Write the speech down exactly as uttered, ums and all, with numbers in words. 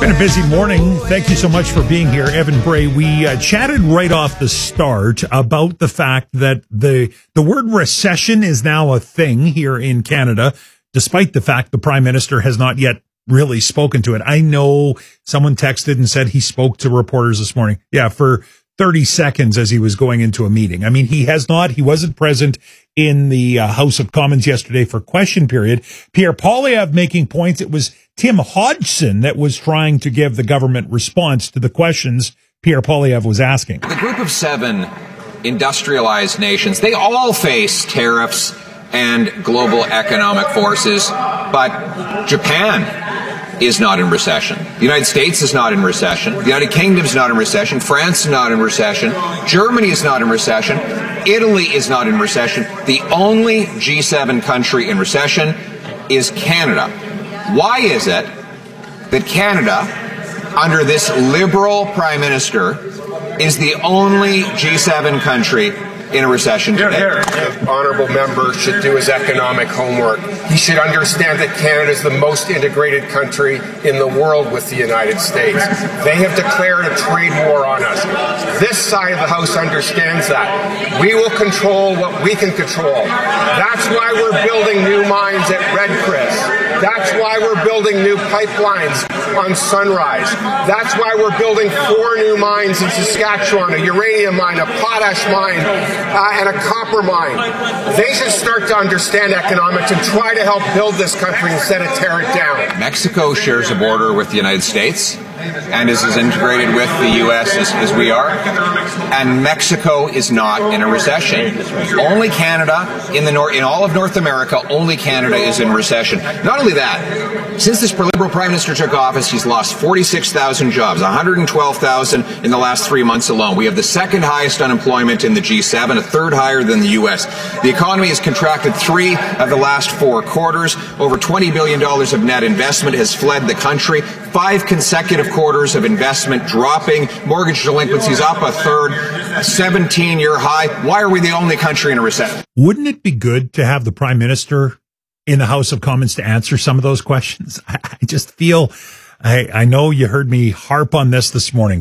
been a busy morning. Thank you so much for being here, Evan Bray. We uh, chatted right off the start about the fact that the the word recession is now a thing here in Canada, despite the fact the Prime Minister has not yet really spoken to it. I know someone texted and said he spoke to reporters this morning. Yeah, for thirty seconds as he was going into a meeting. I mean, he has not, he wasn't present in the uh, House of Commons yesterday for question period. Pierre Poilievre making points. It was Tim Hodgson that was trying to give the government response to the questions Pierre Poilievre was asking. The group of seven industrialized nations, they all face tariffs and global economic forces, but Japan is not in recession. The United States is not in recession. The United Kingdom is not in recession. France is not in recession. Germany is not in recession. Italy is not in recession. The only G seven country in recession is Canada. Why is it that Canada, under this Liberal Prime Minister, is the only G seven country in a recession today? Here, here. The honourable member should do his economic homework. He should understand that Canada is the most integrated country in the world with the United States. They have declared a trade war on us. This side of the House understands that. We will control what we can control. That's why we're building new mines at Red Chris. That's why we're building new pipelines on Sunrise. That's why we're building four new mines in Saskatchewan, a uranium mine, a potash mine, uh, and a copper mine. They should start to understand economics and try to help build this country instead of tear it down. Mexico shares a border with the United States and is as integrated with the U S as, as we are. And Mexico is not in a recession. Only Canada, in the nor- in all of North America, only Canada is in recession. Not only that, since this Liberal Prime Minister took office, he's lost forty-six thousand jobs, one hundred twelve thousand in the last three months alone. We have the second highest unemployment in the G seven, a third higher than the U S. The economy has contracted three of the last four quarters. Over twenty billion dollars of net investment has fled the country. Five consecutive quarters of investment dropping. Mortgage delinquencies up a third. A seventeen-year high. Why are we the only country in a recession? Wouldn't it be good to have the Prime Minister in the House of Commons to answer some of those questions? I, I just feel, I, I know you heard me harp on this this morning.